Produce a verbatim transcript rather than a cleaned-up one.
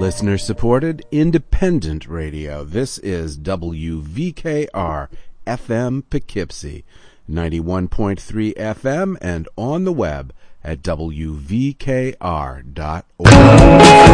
Listener-supported, independent radio. This is W V K R F M Poughkeepsie, ninety-one point three F M, and on the web at W V K R dot org.